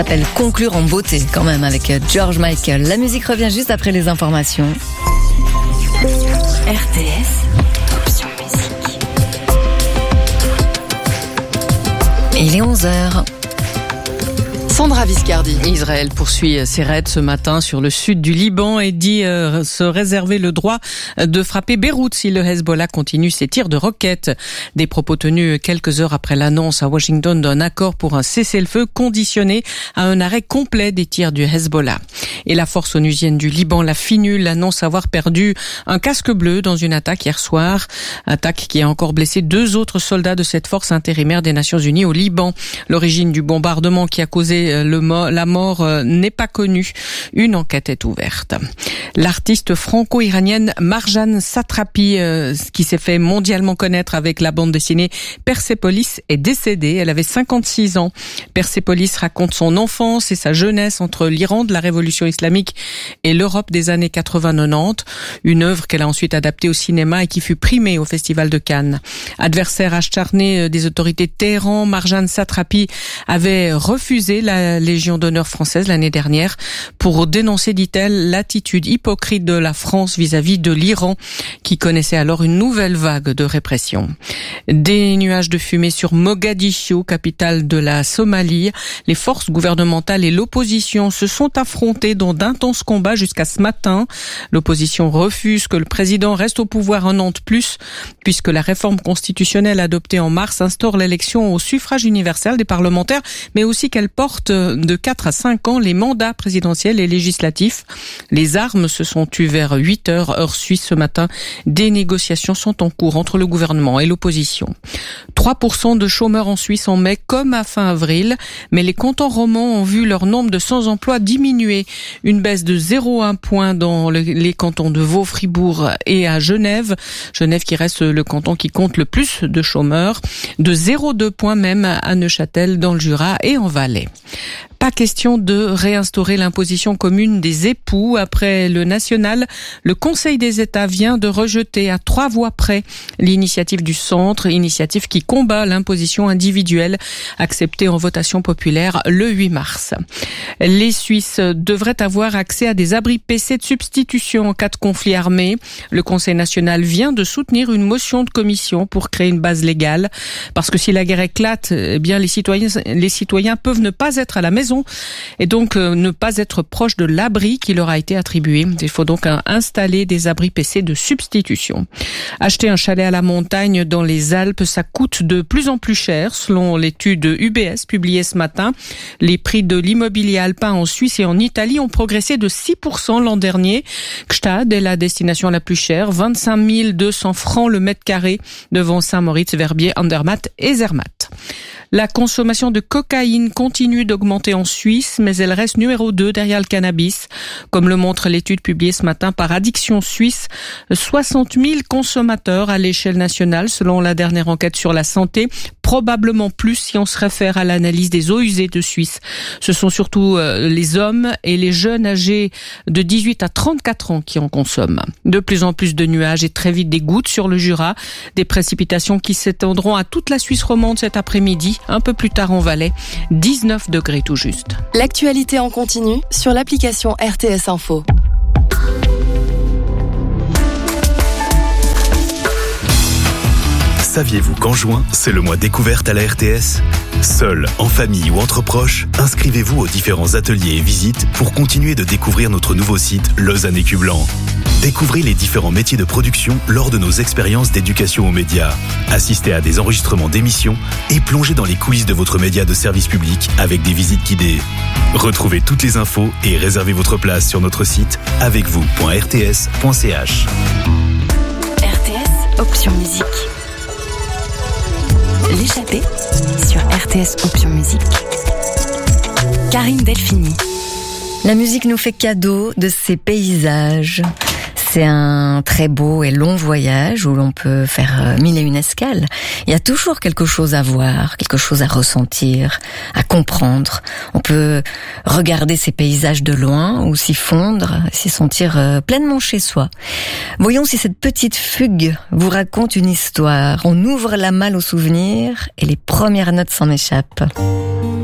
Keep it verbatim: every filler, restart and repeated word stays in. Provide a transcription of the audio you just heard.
Appelle conclure en beauté quand même avec George Michael. La musique revient juste après les informations. R T S, option musique. Il est onze heures. Sandra Viscardi. Israël poursuit ses raids ce matin sur le sud du Liban et dit euh, se réserver le droit de frapper Beyrouth si le Hezbollah continue ses tirs de roquettes. Des propos tenus quelques heures après l'annonce à Washington d'un accord pour un cessez-le-feu conditionné à un arrêt complet des tirs du Hezbollah. Et la force onusienne du Liban, la FINUL, annonce avoir perdu un casque bleu dans une attaque hier soir. Attaque qui a encore blessé deux autres soldats de cette force intérimaire des Nations Unies au Liban. L'origine du bombardement qui a causé Le mo- la mort euh, n'est pas connue. Une enquête est ouverte. L'artiste franco-iranienne Marjane Satrapi, euh, qui s'est fait mondialement connaître avec la bande dessinée Persépolis, est décédée. Elle avait cinquante-six ans. Persépolis raconte son enfance et sa jeunesse entre l'Iran de la révolution islamique et l'Europe des années quatre-vingts quatre-vingt-dix. Une œuvre qu'elle a ensuite adaptée au cinéma et qui fut primée au Festival de Cannes. Adversaire acharné des autorités de Téhéran, Marjane Satrapi avait refusé la la Légion d'honneur française l'année dernière pour dénoncer, dit-elle, l'attitude hypocrite de la France vis-à-vis de l'Iran qui connaissait alors une nouvelle vague de répression. Des nuages de fumée sur Mogadiscio, capitale de la Somalie. Les forces gouvernementales et l'opposition se sont affrontées dans d'intenses combats jusqu'à ce matin. L'opposition refuse que le président reste au pouvoir un an de plus puisque la réforme constitutionnelle adoptée en mars instaure l'élection au suffrage universel des parlementaires mais aussi qu'elle porte de quatre à cinq ans les mandats présidentiels et législatifs. Les armes se sont tues vers huit heures, heure suisse ce matin. Des négociations sont en cours entre le gouvernement et l'opposition. trois pour cent de chômeurs en Suisse en mai comme à fin avril, mais les cantons romans ont vu leur nombre de sans-emploi diminuer. Une baisse de zéro virgule un point dans le, les cantons de Vaud, Fribourg et à Genève. Genève qui reste le canton qui compte le plus de chômeurs. De zéro virgule deux points même à Neuchâtel dans le Jura et en Valais. Pas question de réinstaurer l'imposition commune des époux. Après le national, le Conseil des États vient de rejeter à trois voix près l'initiative du centre, initiative qui combat l'imposition individuelle acceptée en votation populaire le huit mars. Les Suisses devraient avoir accès à des abris P C de substitution en cas de conflit armé. Le Conseil national vient de soutenir une motion de commission pour créer une base légale. Parce que si la guerre éclate, eh bien les citoyens, les citoyens peuvent ne pas être à la maison et donc euh, ne pas être proche de l'abri qui leur a été attribué. Il faut donc euh, installer des abris P C de substitution. Acheter un chalet à la montagne dans les Alpes, ça coûte de plus en plus cher selon l'étude U B S publiée ce matin. Les prix de l'immobilier alpin en Suisse et en Italie ont progressé de six pour cent l'an dernier. Gstad est la destination la plus chère, vingt-cinq mille deux cents francs le mètre carré devant Saint-Moritz, Verbier, Andermatt et Zermatt. La consommation de cocaïne continue d'augmenter en Suisse, mais elle reste numéro deux derrière le cannabis. Comme le montre l'étude publiée ce matin par Addiction Suisse, soixante mille consommateurs à l'échelle nationale, selon la dernière enquête sur la santé, probablement plus si on se réfère à l'analyse des eaux usées de Suisse. Ce sont surtout euh, les hommes et les jeunes âgés de dix-huit à trente-quatre ans qui en consomment. De plus en plus de nuages et très vite des gouttes sur le Jura, des précipitations qui s'étendront à toute la Suisse romande cet après-midi, un peu plus tard en Valais, dix-neuf degrés tout juste. L'actualité en continu sur l'application R T S Info. Saviez-vous qu'en juin, c'est le mois découverte à la R T S ? Seul, en famille ou entre proches, inscrivez-vous aux différents ateliers et visites pour continuer de découvrir notre nouveau site Lausanne Écu Blanc. Découvrez les différents métiers de production lors de nos expériences d'éducation aux médias. Assistez à des enregistrements d'émissions et plongez dans les coulisses de votre média de service public avec des visites guidées. Retrouvez toutes les infos et réservez votre place sur notre site avec vous point r t s point c h. R T S, option musique. L'échappée sur R T S Option Musique. Karine Delphini. La musique nous fait cadeau de ses paysages. C'est un très beau et long voyage où l'on peut faire mille et une escales. Il y a toujours quelque chose à voir, quelque chose à ressentir, à comprendre. On peut regarder ces paysages de loin ou s'y fondre, s'y sentir pleinement chez soi. Voyons si cette petite fugue vous raconte une histoire. On ouvre la malle aux souvenirs et les premières notes s'en échappent.